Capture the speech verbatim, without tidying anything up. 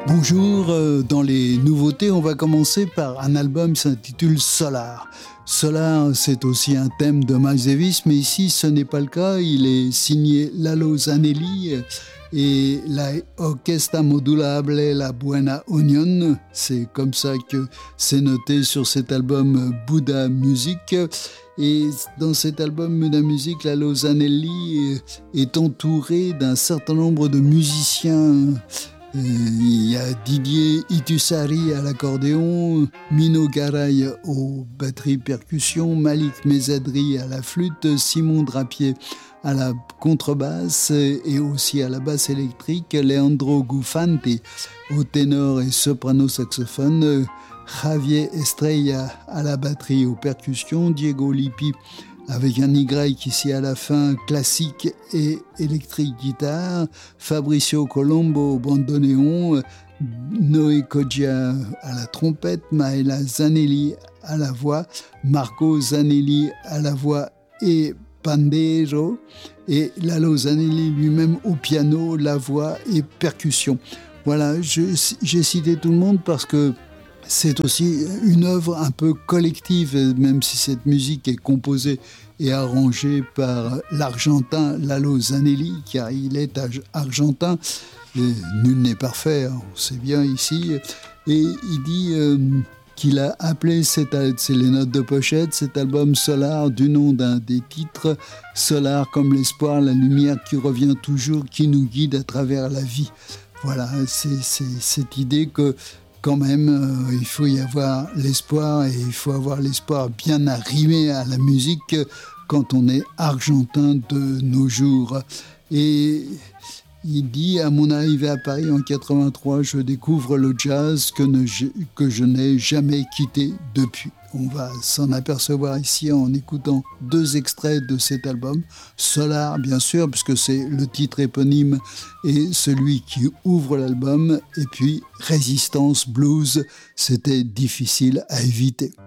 Bonjour, euh, dans les nouveautés, on va commencer par un album qui s'intitule Solar. Solar, c'est aussi un thème de Miles Davis, mais ici ce n'est pas le cas. Il est signé Lalo Zanelli et la Orquesta Modulable La Buena Union. C'est comme ça que c'est noté sur cet album Buddha Music. Et dans cet album Buddha Music, Lalo Zanelli est entouré d'un certain nombre de musiciens. Il y a Didier Itusari à l'accordéon, Mino Garay aux batteries percussions, Malik Mezzadri à la flûte, Simon Drapier à la contrebasse et aussi à la basse électrique, Leandro Gufanti au ténor et soprano saxophone, Javier Estrella à la batterie aux percussions, Diego Lippi avec un Y ici à la fin, classique et électrique guitare, Fabricio Colombo au bandoneon, Noé Coggia à la trompette, Maëla Zanelli à la voix, Marco Zanelli à la voix et pandero, et Lalo Zanelli lui-même au piano, la voix et percussion. Voilà, je, j'ai cité tout le monde parce que c'est aussi une œuvre un peu collective, même si cette musique est composée et arrangée par l'Argentin Lalo Zanelli, car il est argentin, et nul n'est parfait, on sait bien ici, et il dit euh, qu'il a appelé, cet, c'est les notes de pochette, cet album Solar du nom d'un des titres, Solar comme l'espoir, la lumière qui revient toujours, qui nous guide à travers la vie. Voilà, c'est, c'est cette idée que quand même, euh, il faut y avoir l'espoir et il faut avoir l'espoir bien arrimé à la musique quand on est argentin de nos jours. Et il dit, à mon arrivée à Paris en quatre-vingt-trois, je découvre le jazz que, ne, que je n'ai jamais quitté depuis. On va s'en apercevoir ici en écoutant deux extraits de cet album. Solar, bien sûr, puisque c'est le titre éponyme et celui qui ouvre l'album. Et puis, Résistance Blues, c'était difficile à éviter.